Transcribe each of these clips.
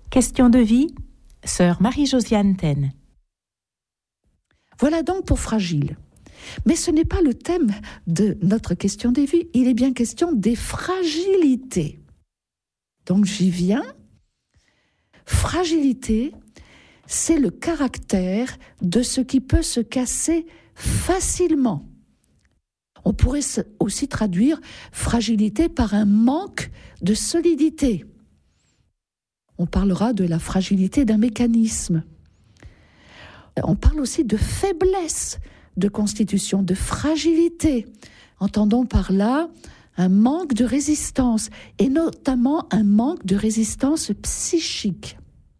Question de vie, sœur Marie-Josiane Taine. Voilà donc pour fragile. Mais ce n'est pas le thème de notre question de vie, il est bien question des fragilités. Donc j'y viens. Fragilité, c'est le caractère de ce qui peut se casser facilement. On pourrait aussi traduire fragilité par un manque de solidité. On parlera de la fragilité d'un mécanisme. On parle aussi de faiblesse de constitution, de fragilité. Entendons par là un manque de résistance, et notamment un manque de résistance psychique.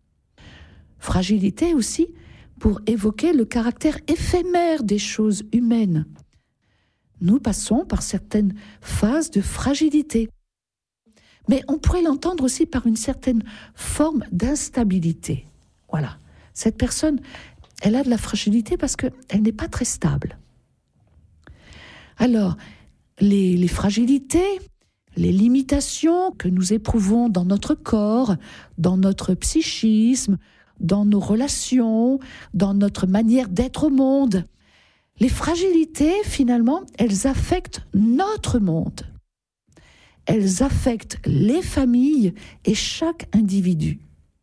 Fragilité aussi pour évoquer le caractère éphémère des choses humaines. Nous passons par certaines phases de fragilité. Mais on pourrait l'entendre aussi par une certaine forme d'instabilité. Voilà. Cette personne, elle a de la fragilité parce qu'elle n'est pas très stable. Alors, les fragilités, les limitations que nous éprouvons dans notre corps, dans notre psychisme, dans nos relations, dans notre manière d'être au monde, les fragilités, finalement, elles affectent notre monde. Elles affectent les familles et chaque individu.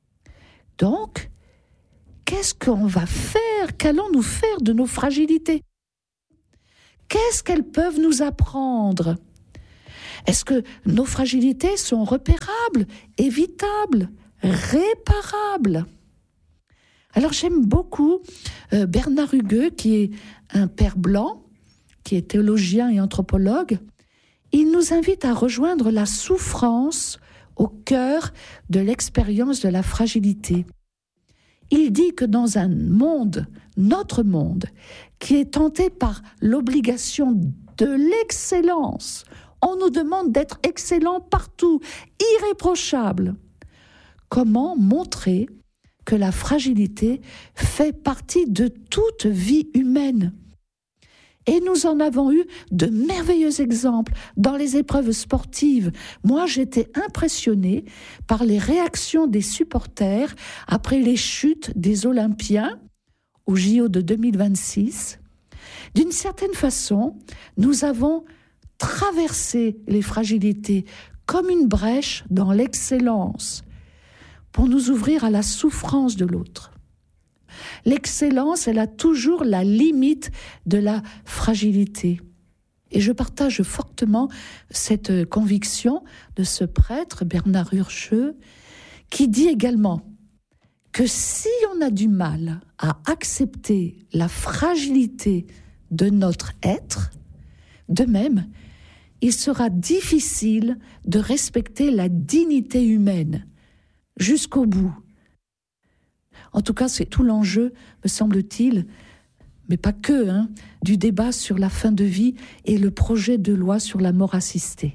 Donc, qu'est-ce qu'on va faire? Qu'allons-nous faire de nos fragilités? Qu'est-ce qu'elles peuvent nous apprendre? Est-ce que nos fragilités sont repérables, évitables, réparables? Alors j'aime beaucoup Bernard Hugueux, qui est un père blanc, qui est théologien et anthropologue. Il nous invite à rejoindre la souffrance au cœur de l'expérience de la fragilité. Il dit que dans un monde, notre monde, qui est tenté par l'obligation de l'excellence, on nous demande d'être excellent partout, irréprochable. Comment montrer que la fragilité fait partie de toute vie humaine? Et nous en avons eu de merveilleux exemples dans les épreuves sportives. Moi, j'étais impressionnée par les réactions des supporters après les chutes des Olympiens au JO de 2026. D'une certaine façon, nous avons traversé les fragilités comme une brèche dans l'excellence pour nous ouvrir à la souffrance de l'autre. L'excellence, elle a toujours la limite de la fragilité. Et je partage fortement cette conviction de ce prêtre, Bernard Urcheux, qui dit également que si on a du mal à accepter la fragilité de notre être, de même, il sera difficile de respecter la dignité humaine jusqu'au bout. En tout cas, c'est tout l'enjeu, me semble-t-il, mais pas que, du débat sur la fin de vie et le projet de loi sur la mort assistée.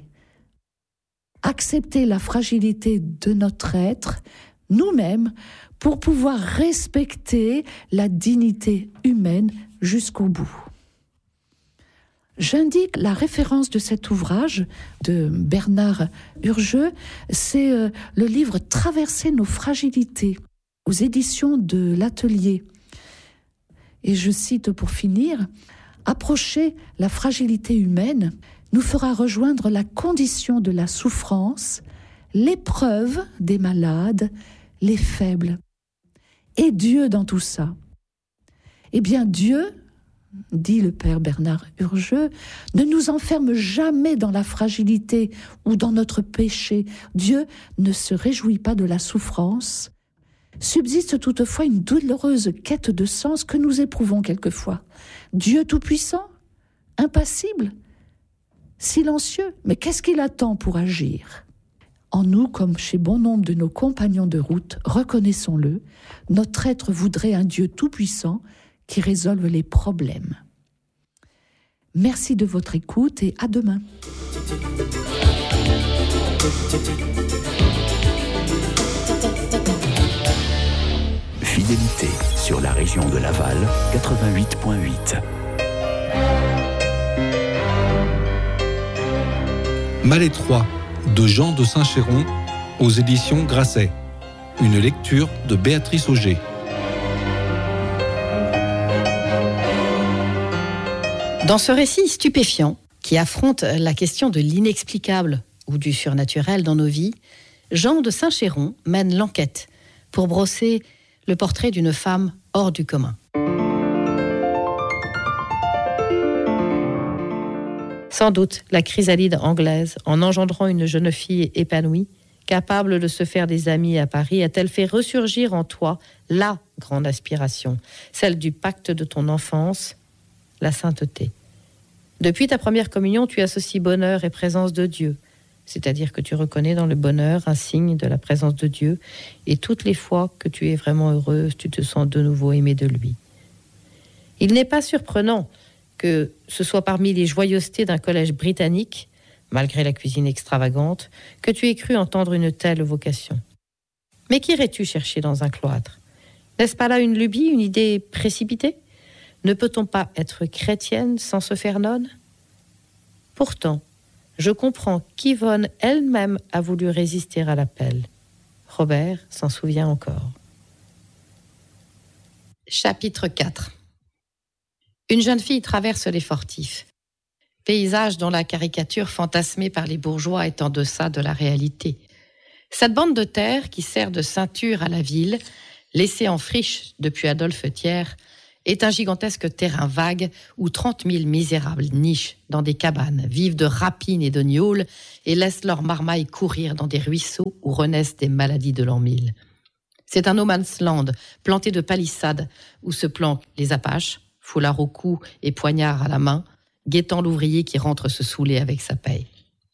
Accepter la fragilité de notre être, nous-mêmes, pour pouvoir respecter la dignité humaine jusqu'au bout. J'indique la référence de cet ouvrage de Bernard Urcheux, c'est le livre « Traverser nos fragilités » aux éditions de l'Atelier. Et je cite pour finir, « Approcher la fragilité humaine nous fera rejoindre la condition de la souffrance, l'épreuve des malades, les faibles. Et Dieu dans tout ça? Eh bien Dieu, dit le père Bernard Urcheux, ne nous enferme jamais dans la fragilité ou dans notre péché. Dieu ne se réjouit pas de la souffrance. Subsiste toutefois une douloureuse quête de sens que nous éprouvons quelquefois. Dieu tout-puissant, impassible, silencieux, mais qu'est-ce qu'il attend pour agir? En nous, comme chez bon nombre de nos compagnons de route, reconnaissons-le, notre être voudrait un Dieu tout-puissant qui résolve les problèmes. Merci de votre écoute et à demain. Fidélité sur la région de Laval, 88.8. Malétroit de Jean de Saint-Chéron aux éditions Grasset. Une lecture de Béatrice Auger. Dans ce récit stupéfiant, qui affronte la question de l'inexplicable ou du surnaturel dans nos vies, Jean de Saint-Chéron mène l'enquête pour brosser le portrait d'une femme hors du commun. Sans doute, la chrysalide anglaise, en engendrant une jeune fille épanouie, capable de se faire des amis à Paris, a-t-elle fait ressurgir en toi la grande aspiration, celle du pacte de ton enfance, la sainteté. Depuis ta première communion, tu associes bonheur et présence de Dieu, c'est-à-dire que tu reconnais dans le bonheur un signe de la présence de Dieu, et toutes les fois que tu es vraiment heureuse, tu te sens de nouveau aimée de lui. Il n'est pas surprenant que ce soit parmi les joyeusetés d'un collège britannique, malgré la cuisine extravagante, que tu aies cru entendre une telle vocation. Mais qu'irais-tu chercher dans un cloître ? N'est-ce pas là une lubie, une idée précipitée ? Ne peut-on pas être chrétienne sans se faire nonne ? Pourtant, je comprends qu'Yvonne elle-même a voulu résister à l'appel. Robert s'en souvient encore. Chapitre 4. Une jeune fille traverse les fortifs. Paysage dont la caricature fantasmée par les bourgeois est en deçà de la réalité. Cette bande de terre qui sert de ceinture à la ville, laissée en friche depuis Adolphe Thiers, est un gigantesque terrain vague où 30 000 misérables nichent dans des cabanes, vivent de rapines et de gnôles et laissent leurs marmailles courir dans des ruisseaux où renaissent des maladies de l'an 1000. C'est un no man's land planté de palissades où se planquent les Apaches, foulard au cou et poignard à la main, guettant l'ouvrier qui rentre se saouler avec sa paye.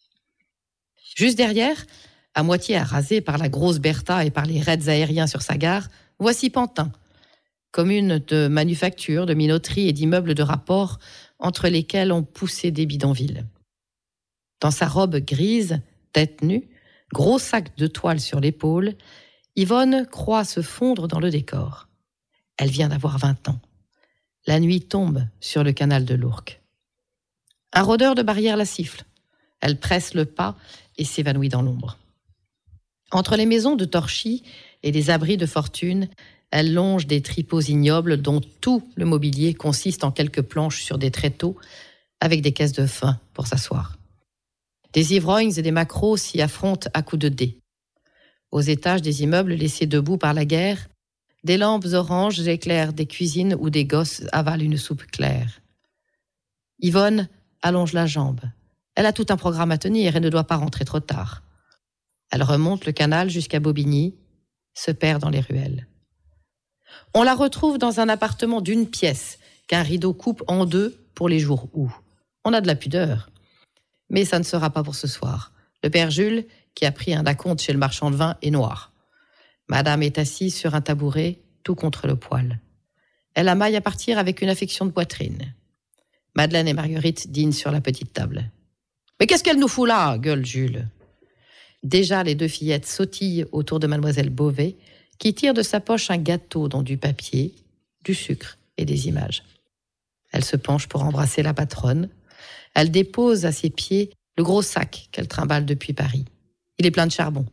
Juste derrière, à moitié arasé par la grosse Bertha et par les raids aériens sur sa gare, voici Pantin, commune de manufactures, de minoteries et d'immeubles de rapport entre lesquels ont poussé des bidonvilles. Dans sa robe grise, tête nue, gros sac de toile sur l'épaule, Yvonne croit se fondre dans le décor. Elle vient d'avoir 20 ans. La nuit tombe sur le canal de l'Ourcq. Un rôdeur de barrière la siffle. Elle presse le pas et s'évanouit dans l'ombre. Entre les maisons de Torchy et les abris de fortune, elle longe des tripots ignobles dont tout le mobilier consiste en quelques planches sur des tréteaux avec des caisses de foin pour s'asseoir. Des ivrognes et des maquereaux s'y affrontent à coups de dés. Aux étages des immeubles laissés debout par la guerre, des lampes oranges éclairent des cuisines où des gosses avalent une soupe claire. Yvonne allonge la jambe. Elle a tout un programme à tenir et ne doit pas rentrer trop tard. Elle remonte le canal jusqu'à Bobigny, se perd dans les ruelles. On la retrouve dans un appartement d'une pièce qu'un rideau coupe en deux pour les jours où. On a de la pudeur. Mais ça ne sera pas pour ce soir. Le père Jules, qui a pris un acompte chez le marchand de vin, est noir. Madame est assise sur un tabouret, tout contre le poêle. Elle amaille à partir avec une affection de poitrine. Madeleine et Marguerite dînent sur la petite table. « Mais qu'est-ce qu'elle nous fout là ?» gueule Jules. Déjà, les deux fillettes sautillent autour de mademoiselle Beauvais, qui tire de sa poche un gâteau dans du papier, du sucre et des images. Elle se penche pour embrasser la patronne. Elle dépose à ses pieds le gros sac qu'elle trimballe depuis Paris. Il est plein de charbon.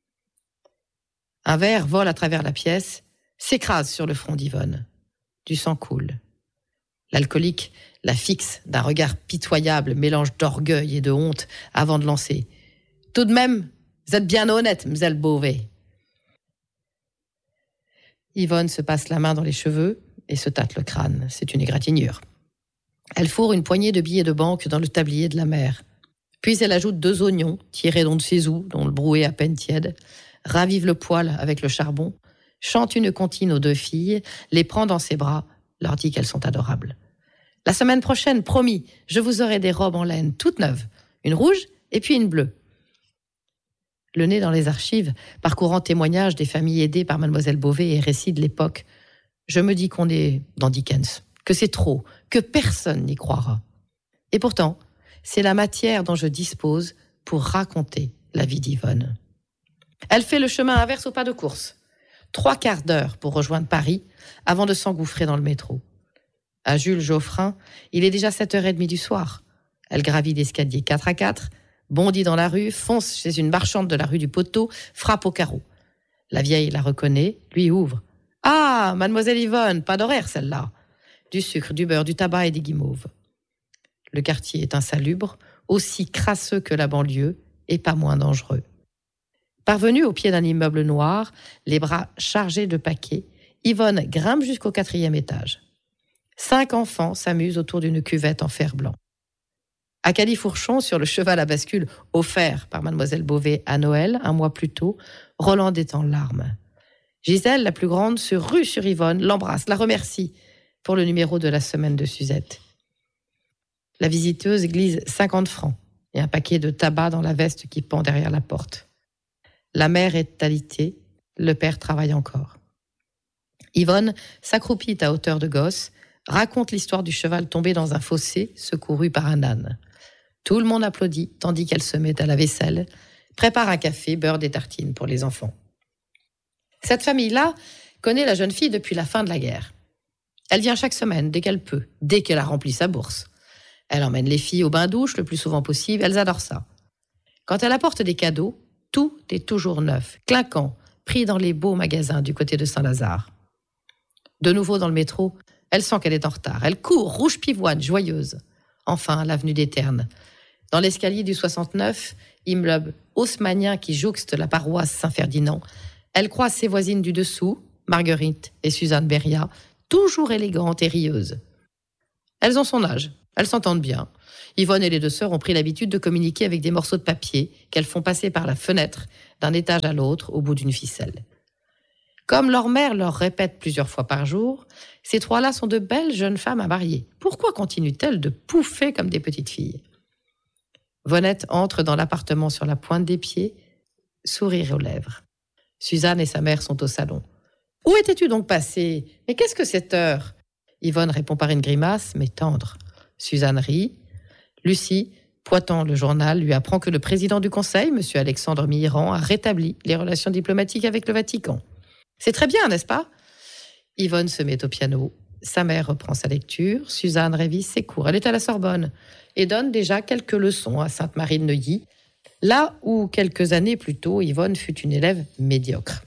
Un verre vole à travers la pièce, s'écrase sur le front d'Yvonne. Du sang coule. L'alcoolique la fixe d'un regard pitoyable, mélange d'orgueil et de honte, avant de lancer. « Tout de même, vous êtes bien honnête, mzelle Beauvais. » Yvonne se passe la main dans les cheveux et se tâte le crâne. C'est une égratignure. Elle fourre une poignée de billets de banque dans le tablier de la mère. Puis elle ajoute 2 oignons, tirés d'on ne sait où, dont le brouet à peine tiède, ravive le poêle avec le charbon, chante une comptine aux 2 filles, les prend dans ses bras, leur dit qu'elles sont adorables. « La semaine prochaine, promis, je vous aurai des robes en laine toutes neuves, une rouge et puis une bleue. » Le nez dans les archives, parcourant témoignages des familles aidées par mademoiselle Beauvais et récits de l'époque, je me dis qu'on est dans Dickens, que c'est trop, que personne n'y croira. Et pourtant, c'est la matière dont je dispose pour raconter la vie d'Yvonne. Elle fait le chemin inverse au pas de course. 3/4 d'heure pour rejoindre Paris avant de s'engouffrer dans le métro. À Jules Geoffrin, il est déjà 7h30 du soir. Elle gravit l'escalier 4 à 4, bondit dans la rue, fonce chez une marchande de la rue du Poteau, frappe au carreau. La vieille la reconnaît, lui ouvre. « Ah, mademoiselle Yvonne, pas d'horaire celle-là. Du sucre, du beurre, du tabac et des guimauves. » Le quartier est insalubre, aussi crasseux que la banlieue et pas moins dangereux. Parvenue au pied d'un immeuble noir, les bras chargés de paquets, Yvonne grimpe jusqu'au 4e étage. 5 enfants s'amusent autour d'une cuvette en fer blanc. À Califourchon, sur le cheval à bascule offert par mademoiselle Beauvais à Noël, un mois plus tôt, Roland est en larmes. Gisèle, la plus grande, se rue sur Yvonne, l'embrasse, la remercie pour le numéro de la semaine de Suzette. La visiteuse glisse 50 francs et un paquet de tabac dans la veste qui pend derrière la porte. La mère est alitée, le père travaille encore. Yvonne s'accroupit à hauteur de gosse, raconte l'histoire du cheval tombé dans un fossé, secouru par un âne. Tout le monde applaudit, tandis qu'elle se met à la vaisselle, prépare un café, beurre des tartines pour les enfants. Cette famille-là connaît la jeune fille depuis la fin de la guerre. Elle vient chaque semaine, dès qu'elle peut, dès qu'elle a rempli sa bourse. Elle emmène les filles au bain-douche le plus souvent possible, elles adorent ça. Quand elle apporte des cadeaux, tout est toujours neuf, clinquant, pris dans les beaux magasins du côté de Saint-Lazare. De nouveau dans le métro, elle sent qu'elle est en retard. Elle court, rouge pivoine, joyeuse. Enfin, l'avenue des Ternes. Dans l'escalier du 69, immeuble haussmannien qui jouxte la paroisse Saint-Ferdinand, elle croise ses voisines du dessous, Marguerite et Suzanne Beria, toujours élégantes et rieuses. Elles ont son âge, elles s'entendent bien. Yvonne et les 2 sœurs ont pris l'habitude de communiquer avec des morceaux de papier qu'elles font passer par la fenêtre d'un étage à l'autre au bout d'une ficelle. Comme leur mère leur répète plusieurs fois par jour, ces 3-là sont de belles jeunes femmes à marier. Pourquoi continuent-elles de pouffer comme des petites filles ? Vonette entre dans l'appartement sur la pointe des pieds, sourire aux lèvres. Suzanne et sa mère sont au salon. « Où étais-tu donc passée ? Mais qu'est-ce que cette heure ?» Yvonne répond par une grimace, mais tendre. Suzanne rit. Lucie, pointant le journal, lui apprend que le président du Conseil, M. Alexandre Mitterrand, a rétabli les relations diplomatiques avec le Vatican. C'est très bien, n'est-ce pas ? Yvonne se met au piano. Sa mère reprend sa lecture. Suzanne révise ses cours. Elle est à la Sorbonne et donne déjà quelques leçons à Sainte-Marie-de-Neuilly, là où, quelques années plus tôt, Yvonne fut une élève médiocre.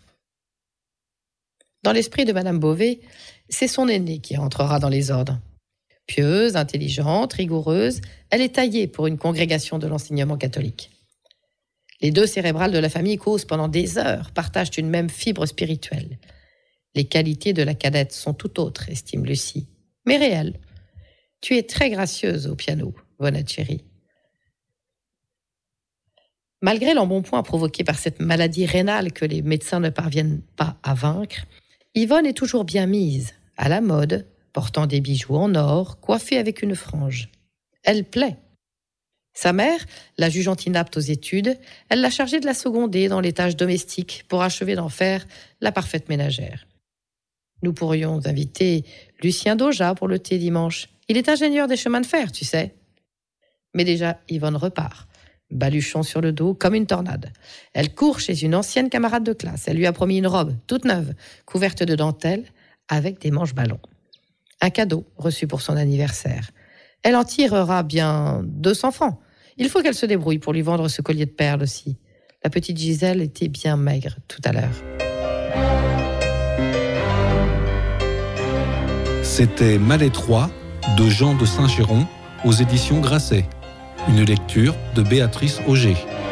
Dans l'esprit de Madame Beauvais, c'est son aînée qui entrera dans les ordres. Pieuse, intelligente, rigoureuse, elle est taillée pour une congrégation de l'enseignement catholique. Les 2 cérébrales de la famille causent pendant des heures, partagent une même fibre spirituelle. Les qualités de la cadette sont tout autres, estime Lucie, mais réelles. Tu es très gracieuse au piano, Vonette chérie. Malgré l'embonpoint provoqué par cette maladie rénale que les médecins ne parviennent pas à vaincre, Yvonne est toujours bien mise, à la mode, portant des bijoux en or, coiffée avec une frange. Elle plaît. Sa mère, la jugeant inapte aux études, elle l'a chargée de la seconder dans les tâches domestiques pour achever d'en faire la parfaite ménagère. Nous pourrions inviter Lucien Doja pour le thé dimanche. Il est ingénieur des chemins de fer, tu sais. Mais déjà, Yvonne repart, baluchon sur le dos comme une tornade. Elle court chez une ancienne camarade de classe. Elle lui a promis une robe toute neuve, couverte de dentelle, avec des manches ballons. Un cadeau reçu pour son anniversaire. Elle en tirera bien 200 francs. Il faut qu'elle se débrouille pour lui vendre ce collier de perles aussi. La petite Gisèle était bien maigre tout à l'heure. C'était Malétroit de Jean de Saint-Géron aux éditions Grasset. Une lecture de Béatrice Auger.